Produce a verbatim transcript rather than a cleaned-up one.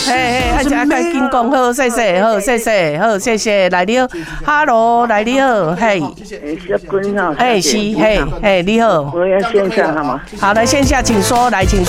嘿嘿，啊，啊，赶紧讲好，谢谢，好，谢谢，好，谢谢，来你好 ，Hello， 来你好，嘿， 小君哈， 哎是，嘿，嘿，你好， 我要线上好吗？ 好，来线下请说，来请说。